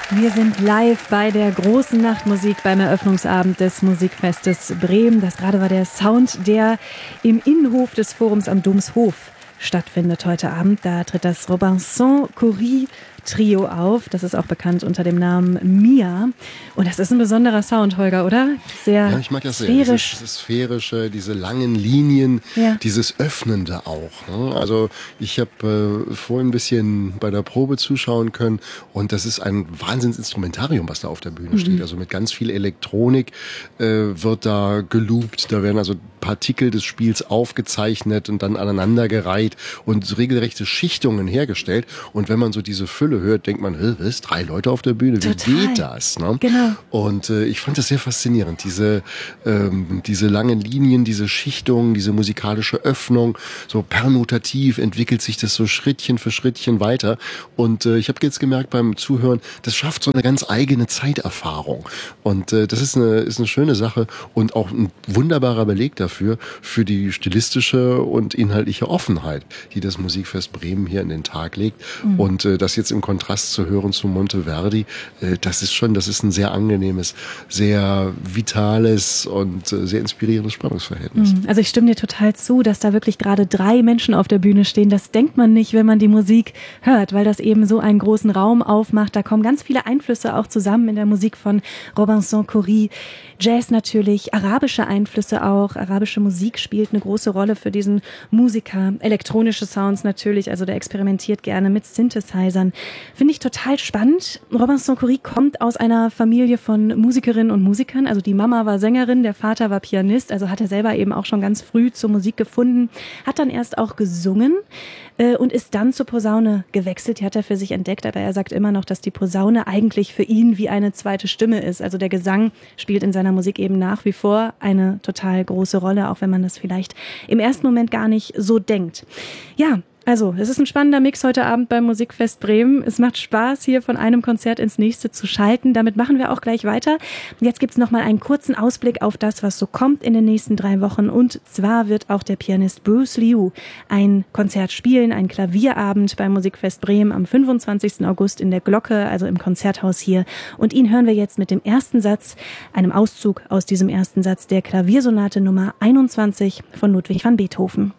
Wir sind live bei der großen Nachtmusik beim Eröffnungsabend des Musikfestes Bremen. Das gerade war der Sound, der im Innenhof des Forums am Domshof stattfindet heute Abend. Da tritt das Robinson-Cory Trio auf. Das ist auch bekannt unter dem Namen Mia. Und das ist ein besonderer Sound, Holger, oder? Sehr ja, ich mag das sphärisch. Sehr. Dieses Sphärische, diese langen Linien, ja. Dieses Öffnende auch. Ne? Also ich habe vorhin ein bisschen bei der Probe zuschauen können und das ist ein Wahnsinnsinstrumentarium, was da auf der Bühne steht. Also mit ganz viel Elektronik wird da geloopt. Da werden also Partikel des Spiels aufgezeichnet und dann aneinandergereiht und regelrechte Schichtungen hergestellt. Und wenn man so diese Fülle hört, denkt man, was, 3 Leute auf der Bühne, wie geht das? Ne? Genau. Und ich fand das sehr faszinierend, diese langen Linien, diese Schichtungen, diese musikalische Öffnung, so permutativ entwickelt sich das so Schrittchen für Schrittchen weiter. Und ich habe jetzt gemerkt beim Zuhören, das schafft so eine ganz eigene Zeiterfahrung. Und das ist eine schöne Sache und auch ein wunderbarer Beleg dafür, für die stilistische und inhaltliche Offenheit, die das Musikfest Bremen hier an den Tag legt. Und das jetzt im Kontrast zu hören zu Monteverdi, das ist ein sehr angenehmes, sehr vitales und sehr inspirierendes Spannungsverhältnis. Also ich stimme dir total zu, dass da wirklich gerade 3 Menschen auf der Bühne stehen. Das denkt man nicht, wenn man die Musik hört, weil das eben so einen großen Raum aufmacht. Da kommen ganz viele Einflüsse auch zusammen in der Musik von Robinson-Cory. Jazz natürlich, arabische Einflüsse auch. Arabische Musik spielt eine große Rolle für diesen Musiker. Elektronische Sounds natürlich, also der experimentiert gerne mit Synthesizern. Finde ich total spannend. Robinson-Cory kommt aus einer Familie von Musikerinnen und Musikern. Also die Mama war Sängerin, der Vater war Pianist. Also hat er selber eben auch schon ganz früh zur Musik gefunden. Hat dann erst auch gesungen und ist dann zur Posaune gewechselt. Die hat er für sich entdeckt, aber er sagt immer noch, dass die Posaune eigentlich für ihn wie eine zweite Stimme ist. Also der Gesang spielt in seiner Musik eben nach wie vor eine total große Rolle, auch wenn man das vielleicht im ersten Moment gar nicht so denkt. Ja, also, es ist ein spannender Mix heute Abend beim Musikfest Bremen. Es macht Spaß, hier von einem Konzert ins nächste zu schalten. Damit machen wir auch gleich weiter. Jetzt gibt's noch mal einen kurzen Ausblick auf das, was so kommt in den nächsten 3 Wochen. Und zwar wird auch der Pianist Bruce Liu ein Konzert spielen, ein Klavierabend beim Musikfest Bremen am 25. August in der Glocke, also im Konzerthaus hier. Und ihn hören wir jetzt mit dem ersten Satz, einem Auszug aus diesem ersten Satz der Klaviersonate Nummer 21 von Ludwig van Beethoven.